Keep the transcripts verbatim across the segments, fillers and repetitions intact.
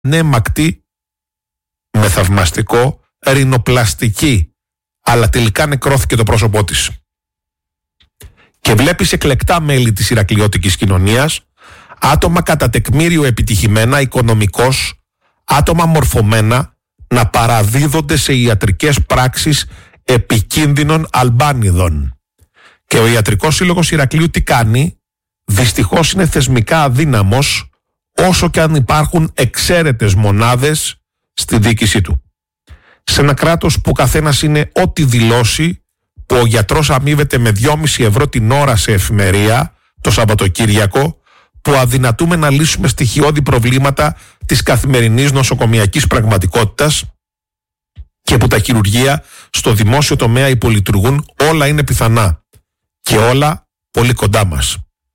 ανέμακτη με θαυμαστικό ρινοπλαστική, αλλά τελικά νεκρώθηκε το πρόσωπό της. Και βλέπεις εκλεκτά μέλη της ηρακλειώτικης κοινωνίας, άτομα κατά τεκμήριο επιτυχημένα οικονομικώς, άτομα μορφωμένα, να παραδίδονται σε ιατρικές πράξεις επικίνδυνων αλμπάνιδων. Και ο Ιατρικός Σύλλογος Ηρακλείου τι κάνει? Δυστυχώς είναι θεσμικά αδύναμος, όσο και αν υπάρχουν εξαίρετες μονάδες στη διοίκησή του. Σε ένα κράτος που καθένας είναι ό,τι δηλώσει, που ο γιατρός αμείβεται με δυόμισι ευρώ την ώρα σε εφημερία το Σαββατοκύριακο, που αδυνατούμε να λύσουμε στοιχειώδη προβλήματα της καθημερινής νοσοκομιακής πραγματικότητας και που τα χειρουργεία στο δημόσιο τομέα υπολειτουργούν, όλα είναι πιθανά και όλα πολύ κοντά μας.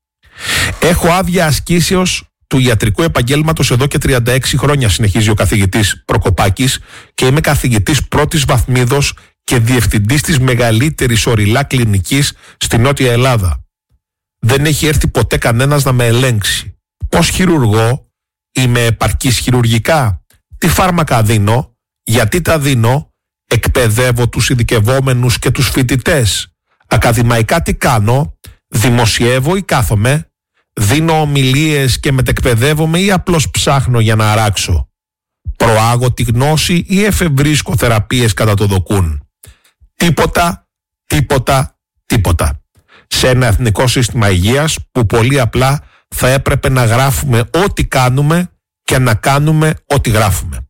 Έχω άδεια ασκήσεως του ιατρικού επαγγέλματος εδώ και τριάντα έξι χρόνια, συνεχίζει ο καθηγητής Προκοπάκης, και είμαι καθηγητής πρώτης βαθμίδος και διευθυντής της μεγαλύτερης οριλά κλινικής στη Νότια Ελλάδα. Δεν έχει έρθει ποτέ κανένας να με ελέγξει. Πώς χειρουργώ? Είμαι επαρκής χειρουργικά? Τι φάρμακα δίνω? Γιατί τα δίνω? Εκπαιδεύω τους ειδικευόμενους και τους φοιτητές? Ακαδημαϊκά τι κάνω? Δημοσιεύω ή κάθομαι? Δίνω ομιλίες και μετεκπαιδεύομαι ή απλώς ψάχνω για να αράξω? Προάγω τη γνώση ή εφευρίσκω θεραπείες κατά το δοκούν? Τίποτα, τίποτα, τίποτα. Σε ένα εθνικό σύστημα υγείας που πολύ απλά θα έπρεπε να γράφουμε ό,τι κάνουμε και να κάνουμε ό,τι γράφουμε.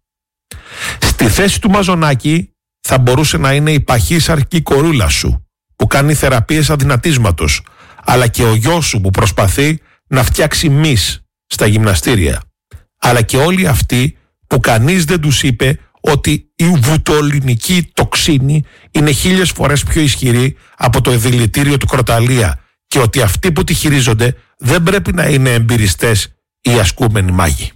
Στη θέση του Μαζονάκη θα μπορούσε να είναι η παχύσαρκη κορούλα σου που κάνει θεραπείες αδυνατίσματος, αλλά και ο γιος σου που προσπαθεί να φτιάξει μυς στα γυμναστήρια, αλλά και όλοι αυτοί που κανείς δεν τους είπε ότι η βουτολινική τοξίνη είναι χίλιες φορές πιο ισχυρή από το δηλητήριο του κροταλία και ότι αυτοί που τη χειρίζονται δεν πρέπει να είναι εμπειριστές ή ασκούμενοι μάγοι.